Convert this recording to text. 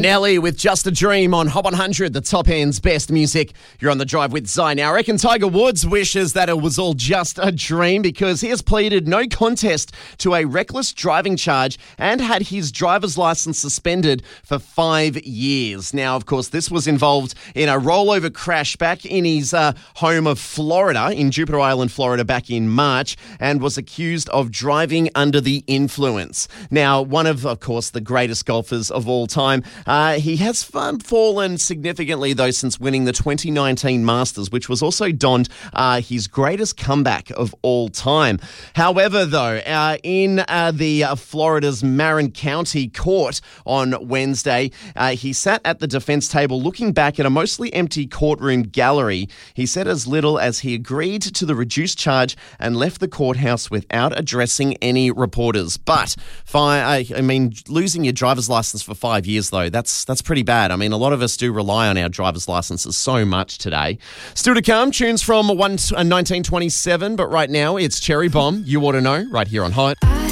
Nelly with Just a Dream on Hot 100, the top end's best music. You're on the drive with Zai. Now, I reckon Tiger Woods wishes that it was all just a dream because he has pleaded no contest to a reckless driving charge and had his driver's license suspended for 5 years. Now, of course, this was involved in a rollover crash back in his home of Florida, in Jupiter Island, Florida, back in March, and was accused of driving under the influence. Now, one of course, the greatest golfers of all time. He has fallen significantly, though, since winning the 2019 Masters, which was also donned his greatest comeback of all time. However, though, in the Florida's Marin County Court on Wednesday, he sat at the defense table looking back at a mostly empty courtroom gallery. He said as little as he agreed to the reduced charge and left the courthouse without addressing any reporters. But, losing your driver's license for 5 years, though, that's pretty bad. I mean, a lot of us do rely on our driver's licenses so much today. Still to come, tunes from 1927, but right now it's Cherry Bomb, You Ought to Know, right here on Hot.